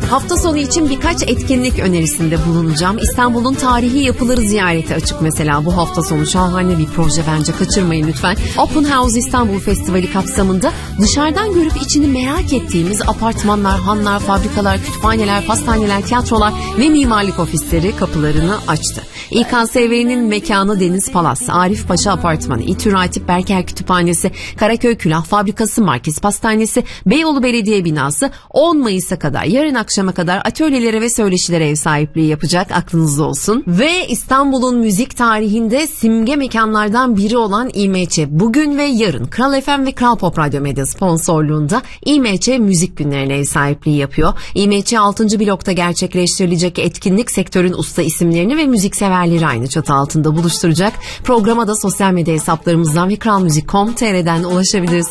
Hafta sonu için birkaç etkinlik önerisinde bulunacağım. İstanbul'un tarihi yapıları ziyareti açık mesela bu hafta sonu. Şahane bir proje, bence kaçırmayın lütfen. Open House İstanbul Festivali kapsamında dışarıdan görüp içini merak ettiğimiz apartmanlar, hanlar, fabrikalar, kütüphaneler, pastaneler, tiyatrolar ve mimarlık ofisleri kapılarını açtı. İKSV'nin mekanı Deniz Palas, Arif Paşa Apartmanı, İTÜ Ratip Berker Kütüphanesi, Karaköy Külah Fabrikası, Markez Pastanesi, Beyoğlu Belediye Binası 10 Mayıs'a kadar, yarın akşama kadar atölyelere ve söyleşilere ev sahipliği yapacak, aklınızda olsun. Ve İstanbul'un müzik tarihinde simge mekanlardan biri olan İMÇ bugün ve yarın Kral FM ve Kral Pop Radyo Medya sponsorluğunda İMÇ Müzik Günlerine ev sahipliği yapıyor. İMÇ 6. blokta gerçekleştirilecek etkinlik sektörün usta isimlerini ve müzikseverleri aynı çatı altında buluşturacak. Programa da sosyal medya hesaplarımızdan ve kralmuzik.com.tr'den ulaşabilirsiniz.